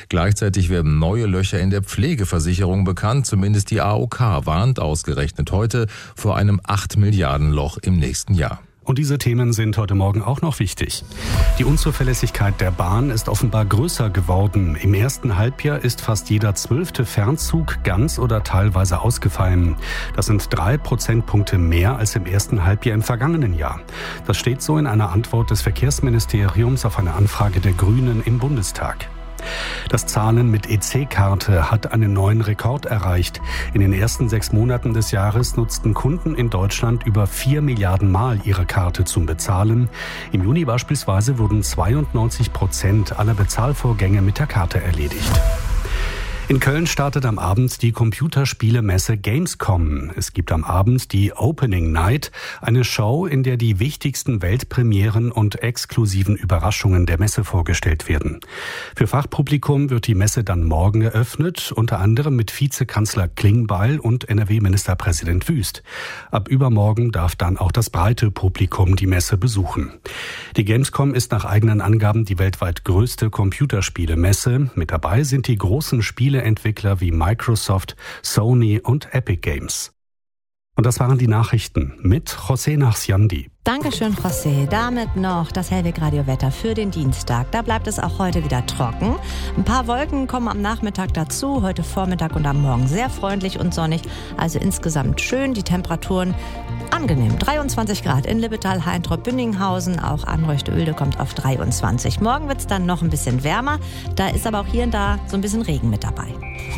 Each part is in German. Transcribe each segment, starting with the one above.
Gleichzeitig werden neue Löcher in der Pflegeversicherung bekannt. Zumindest die AOK warnt ausgerechnet heute vor einem 8-Milliarden-Loch im nächsten Jahr. Und diese Themen sind heute Morgen auch noch wichtig. Die Unzuverlässigkeit der Bahn ist offenbar größer geworden. Im ersten Halbjahr ist fast jeder 12. Fernzug ganz oder teilweise ausgefallen. Das sind 3 Prozentpunkte mehr als im ersten Halbjahr im vergangenen Jahr. Das steht so in einer Antwort des Verkehrsministeriums auf eine Anfrage der Grünen im Bundestag. Das Zahlen mit EC-Karte hat einen neuen Rekord erreicht. In den ersten 6 Monaten des Jahres nutzten Kunden in Deutschland über 4 Milliarden Mal ihre Karte zum Bezahlen. Im Juni beispielsweise wurden 92% aller Bezahlvorgänge mit der Karte erledigt. In Köln startet am Abend die Computerspielemesse Gamescom. Es gibt am Abend die Opening Night, eine Show, in der die wichtigsten Weltpremieren und exklusiven Überraschungen der Messe vorgestellt werden. Für Fachpublikum wird die Messe dann morgen eröffnet, unter anderem mit Vizekanzler Klingbeil und NRW-Ministerpräsident Wüst. Ab übermorgen darf dann auch das breite Publikum die Messe besuchen. Die Gamescom ist nach eigenen Angaben die weltweit größte Computerspielemesse. Mit dabei sind die großen Spieleentwickler wie Microsoft, Sony und Epic Games. Und das waren die Nachrichten mit José Nachsiandi. Dankeschön, José. Damit noch das Hellweg-Radio-Wetter für den Dienstag. Da bleibt es auch heute wieder trocken. Ein paar Wolken kommen am Nachmittag dazu. Heute Vormittag und am Morgen sehr freundlich und sonnig. Also insgesamt schön. Die Temperaturen angenehm. 23 Grad in Libbetal, Heintrop, Bünninghausen. Auch Anreuchte-Oelde kommt auf 23. Morgen wird es dann noch ein bisschen wärmer. Da ist aber auch hier und da so ein bisschen Regen mit dabei.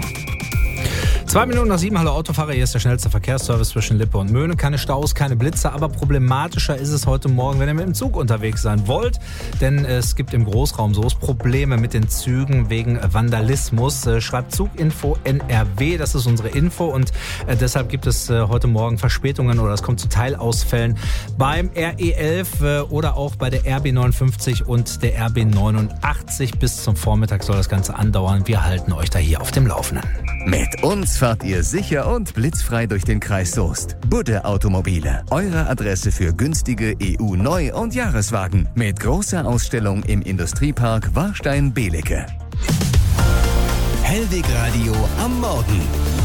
2 Minuten nach 7, hallo Autofahrer, hier ist der schnellste Verkehrsservice zwischen Lippe und Möhne. Keine Staus, keine Blitze, aber problematischer ist es heute Morgen, wenn ihr mit dem Zug unterwegs sein wollt. Denn es gibt im Großraum Soest Probleme mit den Zügen wegen Vandalismus. Schreibt Zuginfo NRW, das ist unsere Info. Und deshalb gibt es heute Morgen Verspätungen oder es kommt zu Teilausfällen beim RE11 oder auch bei der RB59 und der RB89. Bis zum Vormittag soll das Ganze andauern. Wir halten euch da hier auf dem Laufenden. Mit uns fahrt ihr sicher und blitzfrei durch den Kreis Soest. Budde Automobile, eure Adresse für günstige EU-Neu- und Jahreswagen. Mit großer Ausstellung im Industriepark Warstein-Belecke. Hellweg Radio am Morgen.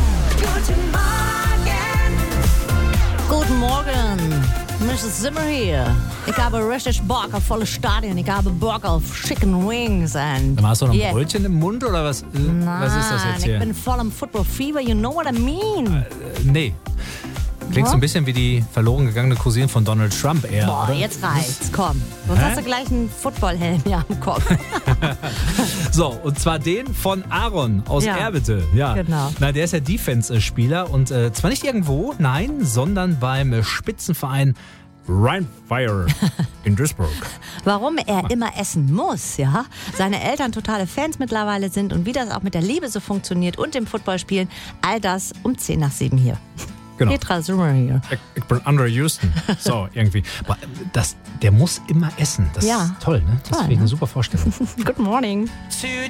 Guten Morgen, Mrs. Zimmer hier. Ich habe richtig Bock auf volle Stadien. Ich habe Bock auf Chicken Wings. Dann hast du noch ein Brötchen im Mund oder was? Was ist das jetzt hier? Ich bin voll am Football Fever. You know what I mean? Nee. Klingt so ein bisschen wie die verloren gegangene Cousine von Donald Trump eher, Boah, oder? Jetzt reicht's, komm. Sonst hast du gleich einen Footballhelm hier am Kopf. So, und zwar den von Aaron aus Erwitte. Ja, genau. Na, der ist ja Defense-Spieler und zwar nicht irgendwo, nein, sondern beim Spitzenverein Rheinfire in Duisburg. Warum er immer essen muss, ja? Seine Eltern totale Fans mittlerweile sind und wie das auch mit der Liebe so funktioniert und dem Footballspielen, all das um 10 nach 7 hier. Genau. Petra Zimmer hier. Ich bin Andre Houston. So, irgendwie. Aber der muss immer essen. Das ist toll, ne? Das finde ich eine super Vorstellung. Good morning.